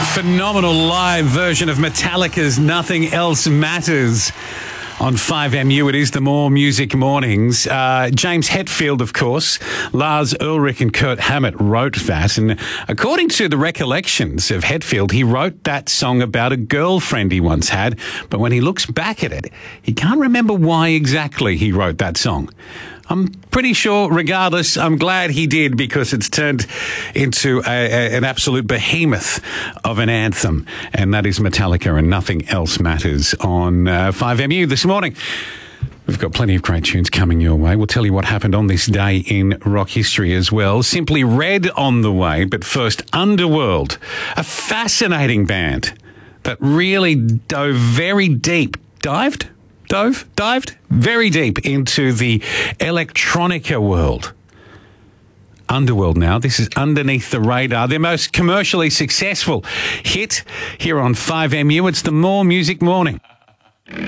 phenomenal live version of Metallica's Nothing Else Matters. On 5MU, it is the More Music Mornings. James Hetfield, of course, Lars Ulrich and Kurt Hammett wrote that. And according to the recollections of Hetfield, he wrote that song about a girlfriend he once had. But when he looks back at it, he can't remember why exactly he wrote that song. I'm pretty sure, regardless, I'm glad he did, because it's turned into an absolute behemoth of an anthem. And that is Metallica and Nothing Else Matters on 5MU this morning. We've got plenty of great tunes coming your way. We'll tell you what happened on this day in rock history as well. Simply Red on the way, but first, Underworld, a fascinating band that really dove very deep. Dived very deep into the electronica world. Underworld now. This is Underneath the Radar, their most commercially successful hit here on 5MU. It's the More Music Morning.